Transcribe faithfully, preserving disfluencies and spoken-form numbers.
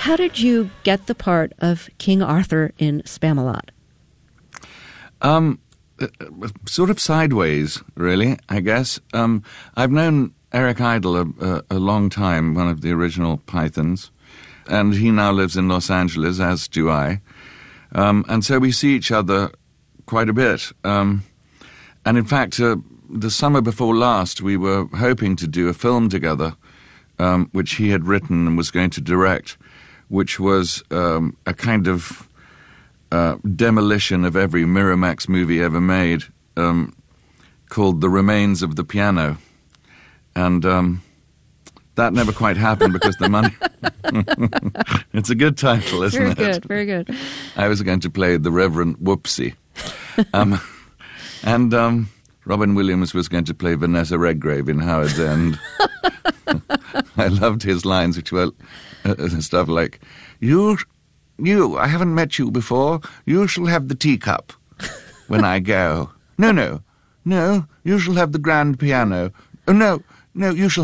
how did you get the part of King Arthur in Spamalot? Um, sort of sideways, really, I guess. Um, I've known Eric Idle a, a, a long time, one of the original Pythons, and he now lives in Los Angeles, as do I. Um, and so we see each other quite a bit. Um, and in fact, uh, the summer before last, we were hoping to do a film together, um, which he had written and was going to direct, which was um, a kind of uh, demolition of every Miramax movie ever made, um, called The Remains of the Piano. And um, that never quite happened because the money... It's a good title, isn't very it? Very good, very good. I was going to play the Reverend Whoopsie. Um, and um, Robin Williams was going to play Vanessa Redgrave in Howard's End. I loved his lines, which were uh, stuff like, you, you, I haven't met you before, you shall have the teacup when I go. No, no, no, you shall have the grand piano. Oh, no, no, you shall